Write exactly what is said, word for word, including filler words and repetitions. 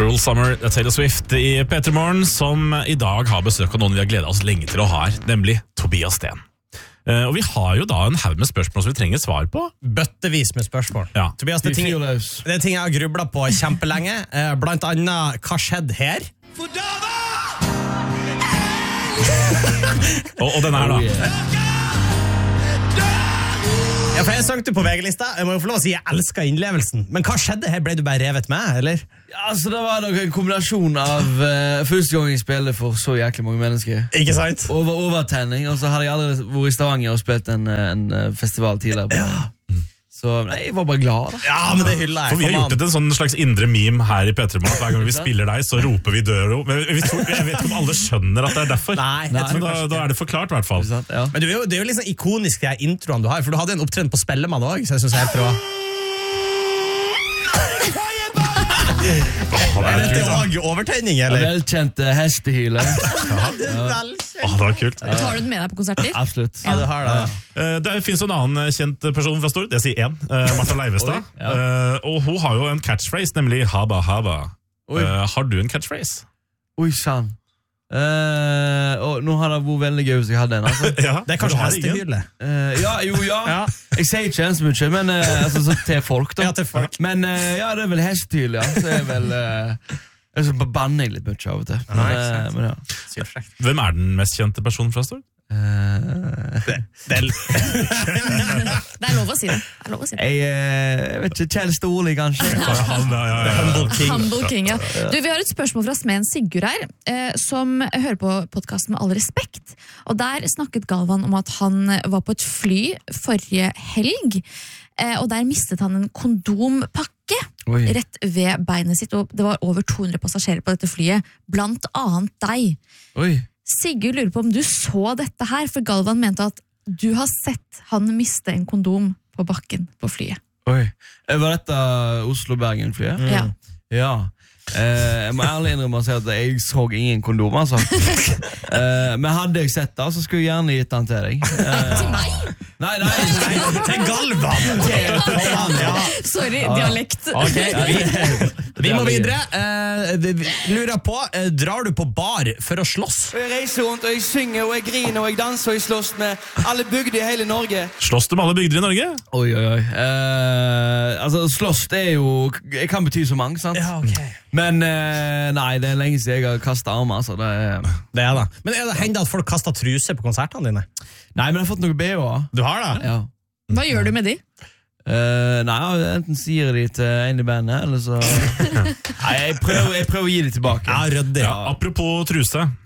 Cruel Summer, Taylor Swift i P tre Morgen, som i dag har besøk av noen vi har gledet oss lenge til å ha her, nemlig Tobias Sten. Uh, og vi har jo da en haug med spørsmål som vi trenger svar på. Bøttevis med spørsmål. Ja. Tobias, det er ting, det er ting jeg har grublet på kjempelenge. Uh, blant annet, hva skjedde her? og, og den her da. Oh, yeah. Ja, for jeg søkte på V G-lista. Jeg må jo få lov å si jeg elsker innlevelsen. Men hva skjedde her? Ble du bare revet med, eller? Ja, altså det var nok en kombinasjon av uh, første gang jeg spilte for så jæklig mange mennesker. Ikke sant? Over overtenning, og så hadde jeg aldri vært i Stavanger og spilt en, en festival tidligere. Ja. Så nei, jeg var bare glad da. Ja, men det hyller jeg. For vi har gjort det en sånn slags indre meme her i P tre Morgen. Hver gang vi spiller deg, så roper vi døro. Men vi tror, jeg vet ikke om alle skjønner at det er derfor. Nei, Nei da, da er det forklart i hvert fall. Ja. Men det er jo, det er jo liksom ikonisk de introene du har, for du hadde en opptreden på Spellemann også, så jeg synes jeg er helt bra. Oh, er dette også overtegning, eller? Velkjent uh, hestehyle. Ja, det er velkjent. Oh, det var kult. Ja. Tar du den med deg på konserter? Absolutt. Ja, du har det. Uh, det finnes jo en annen kjent person fra Stord, det sier en, uh, Martha Leivestad. Oi, ja. uh, og hun har jo en catchphrase, nemlig haba haba. Uh, har du en catchphrase? Oi, sann. Uh, og nå hadde det vært veldig gøy hvis jeg hadde en, altså. Ja, det er kanskje hestehyle. Uh, ja, jo, ja. Ja. Jeg sier ikke en så mye, men uh, altså, så til folk da. Ja, til folk. Men uh, ja, det er vel hestehyle, ja. Så er vel... Uh, jeg så banner jeg litt mye av og til. Men, Nei, uh, men ja. Hvem er den mest kjente personen fra Stord? Uh, det, det, er... det er lov å si det. Det er lov å si det. Jeg, uh, jeg vet ikke, Kjell Storli kanskje. Han, ja, ja, ja. Humble King. Humble King, ja. Du, vi har et spørsmål fra Smeden Sigurd her, eh, som hører på podcasten Med all respekt. Og der snakket Galvan om at han var på et fly forrige helg, eh, og der mistet han en kondompakke Oi. rett ved beinet sitt, og det var over to hundre passasjerer på dette flyet, blant annet deg. Oi. Sigurd lurer på om du så dette her, for Galvan mente at du har sett han miste en kondom på bakken på flyet. Oi. Var dette Oslo-Bergen-flyet? Ja. Ja. Eh, jeg må ærlig innrømme å si at jeg så ingen kondom, altså. eh, men hadde jeg sett det, så skulle jeg gjerne gitt den til deg. Eh, Til meg? Nei, nei, nei. Til Galvan! Ja. Sorry, dialekt. Ok, vi, vi må videre. Uh, lurer på, uh, drar du på bar for å slåss? Jeg reiser rundt, og jeg synger, og jeg griner, og jeg danser, og jeg slåss med alle bygder i hele Norge. Slåss du med alle bygder i Norge? Oi, oi, oi. Eh, altså, slåss, det er jo... Jeg kan bety så mange, sant? Ja, ok. Men eh, nei, det er lenge siden jeg har kastet armer, så det er... Det er da. Men er det hendt at folk kaster truse på konsertene dine? Nei, men jeg har fått noe B O. Du har det? Ja. Hva gjør du med de? Uh, nei, enten sier de til en i bandet, eller så... Nei, jeg prøver, jeg prøver å gi de tilbake. Ja, røddig. Ja, apropos truse.